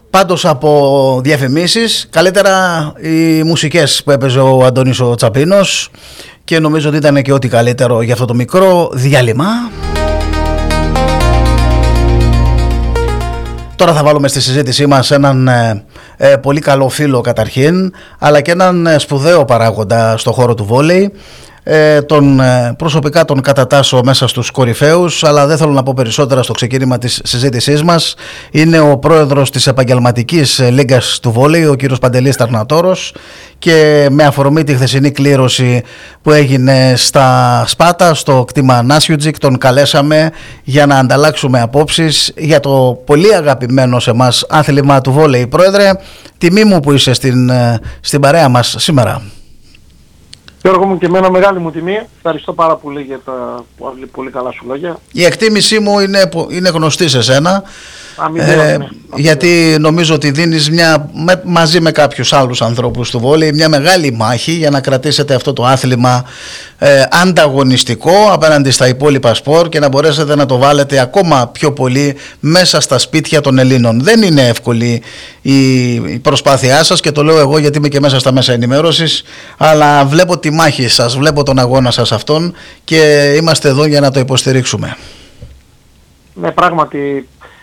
Πάντως από διαφημίσεις, καλύτερα οι μουσικές που έπαιζε ο Αντώνης ο Τσαπίνος, και νομίζω ότι ήταν και ό,τι καλύτερο για αυτό το μικρό διάλειμμα. Τώρα θα βάλουμε στη συζήτησή μας έναν πολύ καλό φίλο καταρχήν, αλλά και έναν σπουδαίο παράγοντα στο χώρο του βόλεϊ. Προσωπικά τον κατατάσσω μέσα στους κορυφαίους, αλλά δεν θέλω να πω περισσότερα στο ξεκίνημα της συζήτησής μας. Είναι ο πρόεδρος της επαγγελματικής λίγκας του βόλεϊ, ο κύριος Παντελής Ταρνατόρος, και με αφορμή τη χθεσινή κλήρωση που έγινε στα Σπάτα, στο κτήμα Νάσιουτζικ, τον καλέσαμε για να ανταλλάξουμε απόψεις για το πολύ αγαπημένο σε εμάς άθλημα του βόλεϊ. Πρόεδρε, τιμή μου που είσαι στην παρέα μας σήμερα. Γιώργο μου, και εμένα μεγάλη μου τιμή. Ευχαριστώ πάρα πολύ για τα πολύ καλά σου λόγια. Η εκτίμησή μου είναι γνωστή σε σένα, γιατί νομίζω ότι δίνεις μαζί με κάποιους άλλους ανθρώπους του βόλεϊ μια μεγάλη μάχη για να κρατήσετε αυτό το άθλημα ανταγωνιστικό απέναντι στα υπόλοιπα σπορ και να μπορέσετε να το βάλετε ακόμα πιο πολύ μέσα στα σπίτια των Ελλήνων. Δεν είναι εύκολη η προσπάθειά σας, και το λέω εγώ γιατί είμαι και μέσα στα μέσα ενημέρωσης, αλλά βλέπω τη μάχη σας, βλέπω τον αγώνα σας αυτόν, και είμαστε εδώ για να το υποστηρίξουμε. Ναι, πράγματι,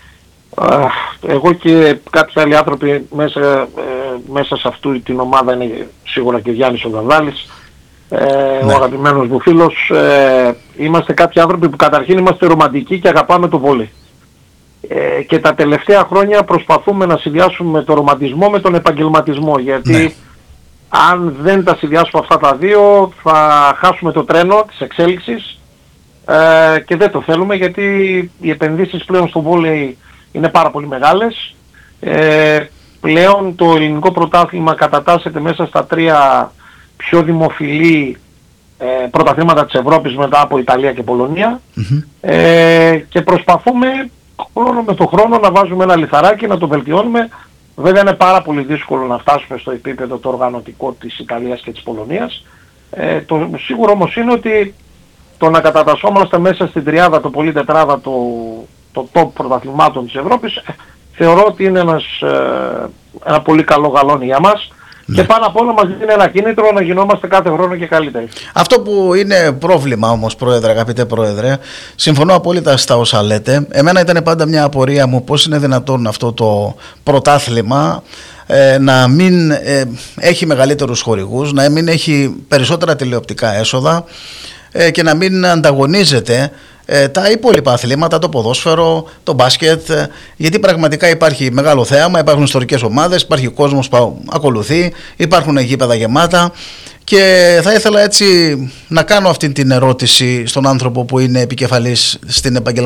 εγώ και κάποιοι άλλοι άνθρωποι μέσα σε αυτού την ομάδα, είναι σίγουρα και ο Γιάννης ο Δαδάλης, ναι, ο αγαπημένος μου φίλος, είμαστε κάποιοι άνθρωποι που καταρχήν είμαστε ρομαντικοί και αγαπάμε το βόλεϊ. Και τα τελευταία χρόνια προσπαθούμε να συνδυάσουμε το ρομαντισμό με τον επαγγελματισμό, γιατί ναι, αν δεν τα συνδυάσουμε αυτά τα δύο θα χάσουμε το τρένο της εξέλιξης, και δεν το θέλουμε, γιατί οι επενδύσεις πλέον στο βόλεϊ είναι πάρα πολύ μεγάλες. Πλέον το ελληνικό πρωτάθλημα κατατάσσεται μέσα στα 3 πιο δημοφιλή πρωταθλήματα της Ευρώπης, μετά από Ιταλία και Πολωνία, και προσπαθούμε χρόνο με το χρόνο να βάζουμε ένα λιθαράκι, να το βελτιώνουμε. Βέβαια είναι πάρα πολύ δύσκολο να φτάσουμε στο επίπεδο το οργανωτικό της Ιταλίας και της Πολωνίας. Το σίγουρο όμως είναι ότι το να κατατασσόμαστε μέσα στην τριάδα, το πολύ τετράδα, το top πρωταθλημάτων της Ευρώπης, θεωρώ ότι είναι ένα πολύ καλό γαλόνι για μας. Ναι. Και πάνω απ' όλα μας δίνει ένα κίνητρο να γινόμαστε κάθε χρόνο και καλύτεροι. Αυτό που είναι πρόβλημα όμως, Πρόεδρε, αγαπητέ Πρόεδρε, συμφωνώ απόλυτα στα όσα λέτε. Εμένα ήταν πάντα μια απορία μου πώς είναι δυνατόν αυτό το πρωτάθλημα να μην έχει μεγαλύτερους χορηγούς, να μην έχει περισσότερα τηλεοπτικά έσοδα και να μην ανταγωνίζεται τα υπόλοιπα αθλήματα, το ποδόσφαιρο, το μπάσκετ, γιατί πραγματικά υπάρχει μεγάλο θέαμα, υπάρχουν ιστορικές ομάδες, υπάρχει κόσμος που ακολουθεί, υπάρχουν γήπεδα γεμάτα, και θα ήθελα έτσι να κάνω αυτή την ερώτηση στον άνθρωπο που είναι επικεφαλής στην επαγγελματική